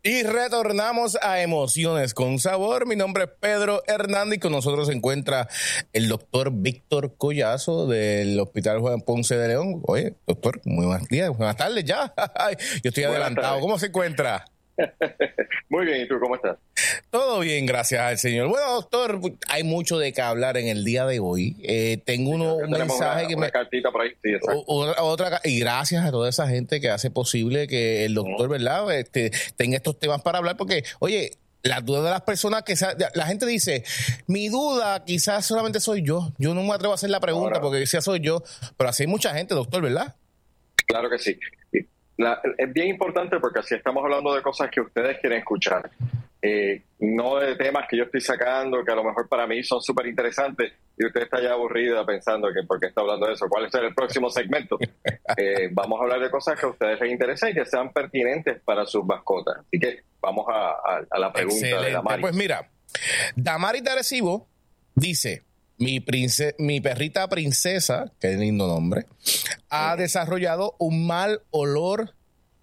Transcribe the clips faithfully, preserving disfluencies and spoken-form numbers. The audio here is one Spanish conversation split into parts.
Y retornamos a Emociones con Sabor. Mi nombre es Pedro Hernández y con nosotros se encuentra el doctor Víctor Collazo del Hospital Juan Ponce de León. Oye, doctor, muy buenos días, buenas tardes ya. Yo estoy Buenas adelantado. tardes. ¿Cómo se encuentra? Muy bien, ¿y tú cómo estás? Todo bien, gracias al Señor. Bueno, doctor, hay mucho de qué hablar en el día de hoy. Eh, tengo uno, un mensaje una, que una me... cartita por ahí, sí, exacto. Otra, otra, y gracias a toda esa gente que hace posible que el doctor, uh-huh. ¿verdad? Este, tenga estos temas para hablar, porque, oye, las dudas de las personas que se, la gente dice, mi duda quizás solamente soy yo. Yo no me atrevo a hacer la pregunta Ahora, porque quizás soy yo, pero así hay mucha gente, doctor, ¿verdad? Claro que sí. La, es bien importante porque así estamos hablando de cosas que ustedes quieren escuchar. Eh, no de temas que yo estoy sacando, que a lo mejor para mí son súper interesantes y usted está ya aburrida pensando que por qué está hablando de eso, cuál es el próximo segmento. Eh, vamos a hablar de cosas que a ustedes les interesen y que sean pertinentes para sus mascotas. Así que vamos a, a, a la pregunta Excelente. de Damari. Pues mira, Damari de Arecibo dice, mi, prince, mi perrita princesa, qué lindo nombre, ha okay. desarrollado un mal olor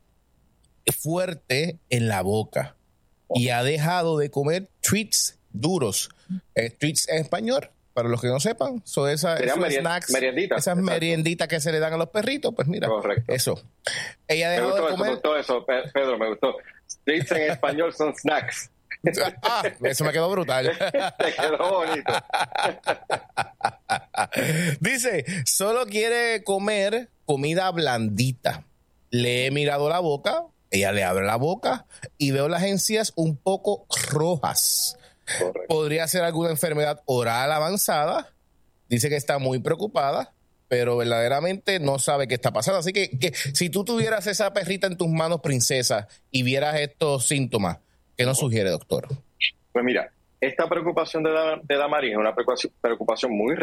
fuerte en la boca y ha dejado de comer treats duros. Eh, treats en español, para los que no sepan, son esa, esos merien, snacks, merienditas, esas exacto. merienditas que se le dan a los perritos, pues mira, Correcto. eso. Ella ha dejado me gustó de comer. Eso, me gustó eso, Pedro, me gustó. Treats en español son snacks. Ah, eso me quedó brutal. Te quedó bonito. Dice, solo quiere comer comida blandita. Le he mirado la boca, ella le abre la boca y veo las encías un poco rojas. Correcto. Podría ser alguna enfermedad oral avanzada. Dice que está muy preocupada, pero verdaderamente no sabe qué está pasando. Así que, que si tú tuvieras esa perrita en tus manos, princesa, y vieras estos síntomas, ¿qué nos sugiere, doctor? Pues mira, esta preocupación de, la, de Damari es una preocupación, preocupación muy